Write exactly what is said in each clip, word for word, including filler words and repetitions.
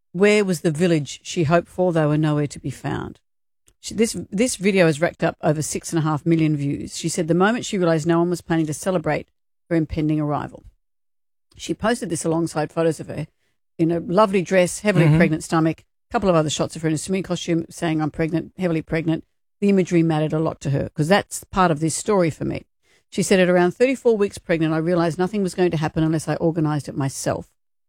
where was the village she hoped for? They were nowhere to be found. She, this this video has racked up over six and a half million views. She said the moment she realised no one was planning to celebrate her impending arrival. She posted this alongside photos of her in a lovely dress, heavily Mm-hmm. pregnant stomach, a couple of other shots of her in a swimming costume saying I'm pregnant, heavily pregnant. The imagery mattered a lot to her because that's part of this story for me. She said at around thirty-four weeks pregnant, I realised nothing was going to happen unless I organised it myself.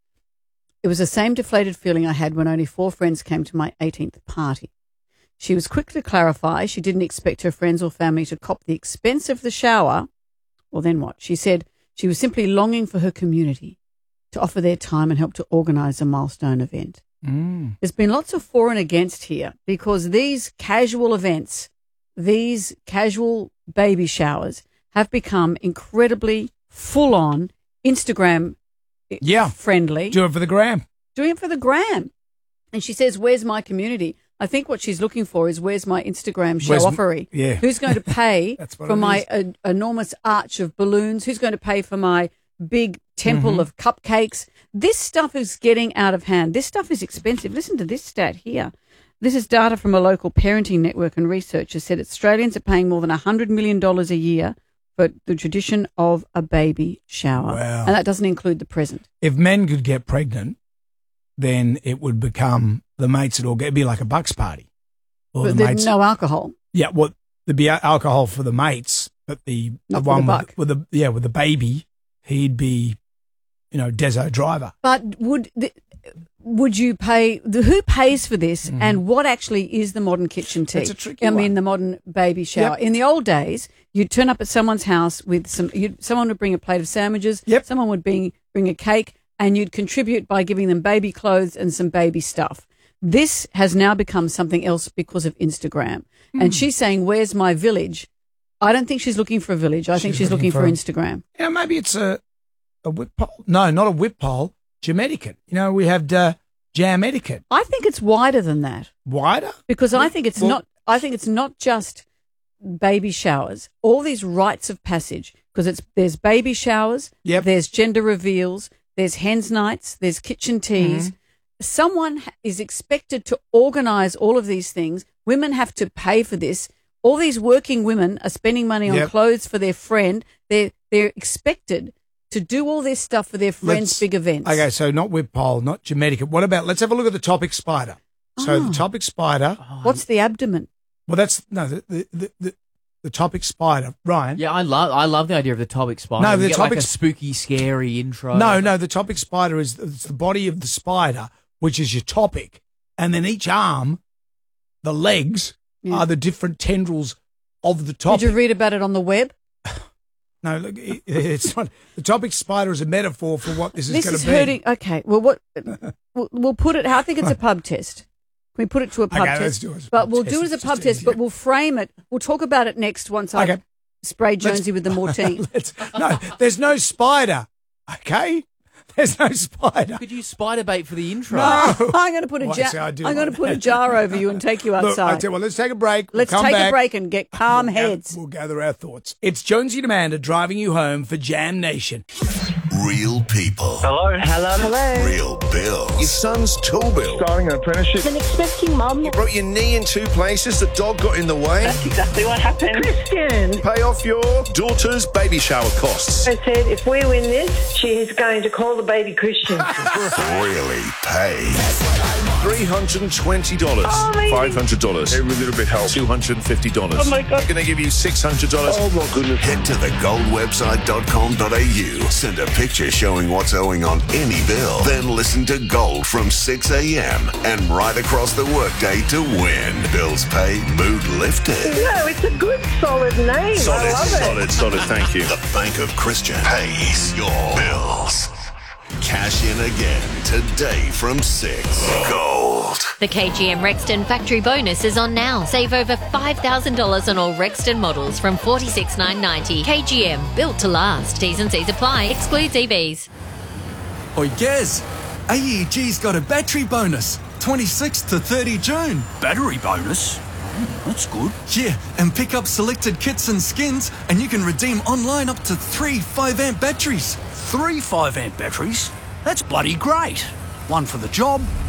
It was the same deflated feeling I had when only four friends came to my eighteenth party. She was quick to clarify she didn't expect her friends or family to cop the expense of the shower. Well, then what? She said she was simply longing for her community to offer their time and help to organise a milestone event. Mm. There's been lots of for and against here because these casual events, these casual baby showers have become incredibly full-on Instagram Yeah. friendly. Do it for the gram. Doing it for the gram. And she says, where's my community? I think what she's looking for is where's my Instagram Where's m- show-offery? yeah. Who's going to pay That's what for it my is. uh, enormous arch of balloons? Who's going to pay for my big temple Mm-hmm. of cupcakes? This stuff is getting out of hand. This stuff is expensive. Listen to this stat here. This is data from a local parenting network, and researchers said Australians are paying more than one hundred million dollars a year for the tradition of a baby shower. Wow. And that doesn't include the present. If men could get pregnant, then it would become the mates would all get, it'd be like a bucks party. Or But the there's mates. no alcohol. Yeah, well, there'd be a- alcohol for the mates, but the, Not the for one the with, buck. with the yeah with the baby, he'd be, you know, Deso driver. But would the, would you pay? The, who pays for this, and what actually is the modern kitchen tea? That's a tricky I mean, one. the modern baby shower. Yep. In the old days, you'd turn up at someone's house with some. You'd, someone would bring a plate of sandwiches. Yep. Someone would bring bring a cake, and you'd contribute by giving them baby clothes and some baby stuff. This has now become something else because of Instagram. Hmm. And she's saying, "Where's my village?" I don't think she's looking for a village. I think She's she's looking, looking for, for- Instagram. You know, maybe it's a a whip pole. No, not a whip pole. Jam etiquette. You know, we have uh, jam etiquette. I think it's wider than that. Wider. Because I think it's Well- not. I think it's not just baby showers. All these rites of passage, because it's there's baby showers. Yep. There's gender reveals. There's hens nights. There's kitchen teas. Mm-hmm. Someone ha- is expected to organise all of these things. Women have to pay for this. All these working women are spending money on Yep. clothes for their friend. They're they're expected to do all this stuff for their friends' Let's- big events. Okay, so not whip pole, not jam etiquette. What about? Let's have a look at the topic spider. So Oh. the topic spider. What's the abdomen? Well, that's no the the the, the, the topic spider, Ryan. Yeah, I love I love the idea of the topic spider. No, We the get like a topic- spooky, scary intro. No, no, the topic spider is it's the body of the spider, which is your topic, and then each arm, the legs, Yeah. are the different tendrils of the topic. Did you read about it on the web? No, look, it, it's not. The topic spider is a metaphor for what this is This going is to be. hurting. Okay, well, what we'll, we'll put it. I think it's a pub test. Can we put it to a pub Okay, test? let's do it as a But pub we'll test. do it as a It's pub just test. But easier. we'll frame it. We'll talk about it next once I Okay. have sprayed Let's- Jonesy with the Mortine. Let's- no, there's no spider. Okay, there's no spider. Could you spider bait for the intro? No. I'm going to put a Well, jar. see, I do I'm going to like put a that. jar over you and take you Look, I outside. tell you what, let's take a break. We'll Let's come take back. a break and get calm We'll gather- heads. We'll gather our thoughts. It's Jonesy and Amanda driving you home for Jam Nation. Real people. Hello. Hello. Hello. Real bills. Your son's tool bill. Starting an apprenticeship. An expecting mum. You broke your knee in two places. The dog got in the way. That's exactly what happened. Christian. Pay off your daughter's baby shower costs. I said, if we win this, she is going to call the baby Christian. Really pay. three hundred twenty dollars. Oh, my- five hundred dollars. Every little bit helps. two hundred fifty dollars. Oh, my God. Going to give you six hundred dollars. Oh, my goodness. Head to the gold website dot com dot a u. Send a picture showing what's owing on any bill. Then listen to Gold from six a.m. and right across the workday to win. Bills paid, mood lifted. No, it's a good, solid name. I Solid, love it. solid, solid, thank you. The Bank of Christian pays your bills. Cash in again today from six. Gold. The K G M Rexton factory bonus is on now. Save over five thousand dollars on all Rexton models from forty-six thousand nine hundred ninety dollars. K G M, built to last. T's and C's apply. Excludes E Vs. Oi, Gaz, A E G's got a battery bonus, twenty-sixth to thirty June. Battery bonus? Mm, that's good. Yeah, and pick up selected kits and skins, and you can redeem online up to three five amp batteries. Three five amp batteries? That's bloody great. One for the job,